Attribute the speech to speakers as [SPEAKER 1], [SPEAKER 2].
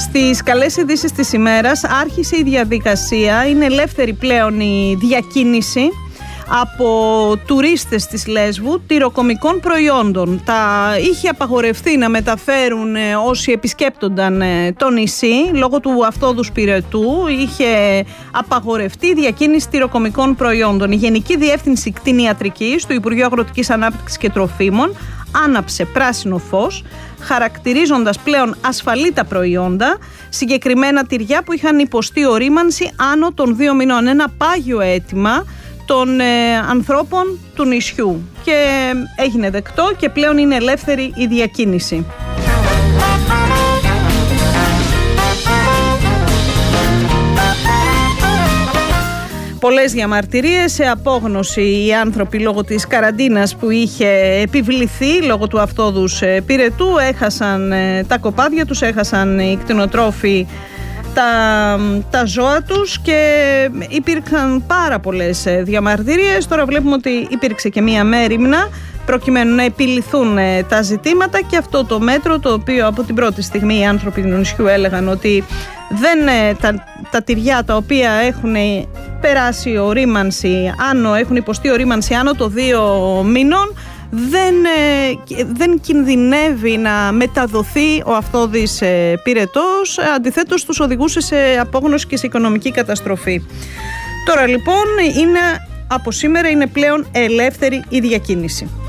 [SPEAKER 1] Στις καλές ειδήσεις της ημέρας άρχισε η διαδικασία, είναι ελεύθερη πλέον η διακίνηση από τουρίστες της Λέσβου τυροκομικών προϊόντων. Τα είχε απαγορευτεί να μεταφέρουν όσοι επισκέπτονταν το νησί λόγω του αυτόδους πυρετού. Είχε απαγορευτεί η διακίνηση τυροκομικών προϊόντων. Η Γενική Διεύθυνση Κτηνιατρικής του Υπουργείου Αγροτικής Ανάπτυξης και Τροφίμων άναψε πράσινο φως, χαρακτηρίζοντας πλέον ασφαλή τα προϊόντα, συγκεκριμένα τυριά που είχαν υποστεί ορίμανση άνω των 2 μηνών. Ένα πάγιο αίτημα των ανθρώπων του νησιού και έγινε δεκτό και πλέον είναι ελεύθερη η διακίνηση. Πολλές διαμαρτυρίες, σε απόγνωση οι άνθρωποι λόγω της καραντίνας που είχε επιβληθεί λόγω του αυτόδους πυρετού, έχασαν τα κοπάδια τους, έχασαν οι κτηνοτρόφοι τα ζώα τους και υπήρξαν πάρα πολλές διαμαρτυρίες. Τώρα βλέπουμε ότι υπήρξε και μία μέριμνα προκειμένου να επιληθούν τα ζητήματα και αυτό το μέτρο, το οποίο από την πρώτη στιγμή οι άνθρωποι του νησιού έλεγαν ότι τα τυριά τα οποία έχουν περάσει ορίμανση, έχουν υποστεί ορίμανση άνω των 2 μηνών, δεν κινδυνεύει να μεταδοθεί ο αυτόδης πυρετός, αντιθέτως τους οδηγούσε σε απόγνωση και σε οικονομική καταστροφή. Τώρα λοιπόν από σήμερα είναι πλέον ελεύθερη η διακίνηση.